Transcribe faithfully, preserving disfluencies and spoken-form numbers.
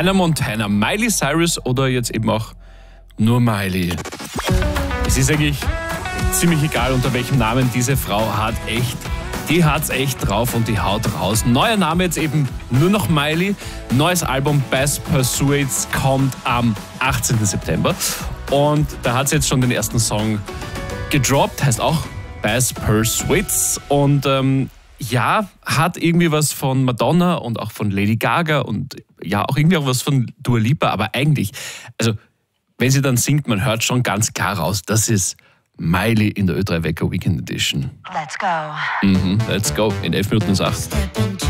Hannah Montana, Miley Cyrus oder jetzt eben auch nur Miley. Es ist eigentlich ziemlich egal, unter welchem Namen diese Frau hat. Echt, die hat's echt drauf und die haut raus. Neuer Name jetzt eben nur noch Miley. Neues Album Best Pursuits kommt am achtzehnten September. Und da hat sie jetzt schon den ersten Song gedroppt, heißt auch Best Pursuits. Und ähm, ja, hat irgendwie was von Madonna und auch von Lady Gaga und ja, auch irgendwie auch was von Dua Lipa. Aber eigentlich, also wenn sie dann singt, man hört schon ganz klar raus, das ist Miley in der Ö drei Wecker Weekend Edition. Let's go. Mhm, let's go. In elf Minuten ist acht.